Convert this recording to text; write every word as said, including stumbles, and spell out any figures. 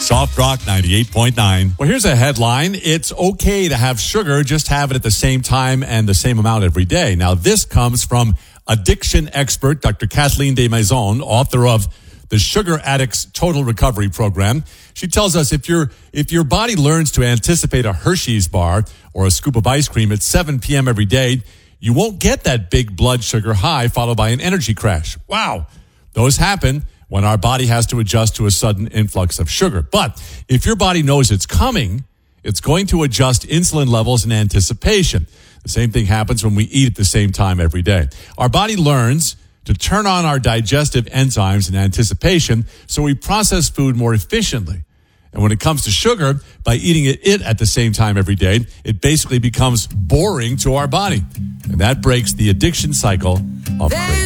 Soft Rock ninety-eight point nine. Well, here's a headline. It's okay to have sugar, just have it at the same time and the same amount every day. Now, this comes from addiction expert Doctor Kathleen Desmaisons, author of the Sugar Addicts Total Recovery Program. She tells us if your if your body learns to anticipate a Hershey's bar or a scoop of ice cream at seven p.m. every day, you won't get that big blood sugar high followed by an energy crash. Wow. Those happen when our body has to adjust to a sudden influx of sugar. But if your body knows it's coming, it's going to adjust insulin levels in anticipation. The same thing happens when we eat at the same time every day. Our body learns to turn on our digestive enzymes in anticipation, so we process food more efficiently. And when it comes to sugar, by eating it, it at the same time every day, it basically becomes boring to our body. And that breaks the addiction cycle of craving.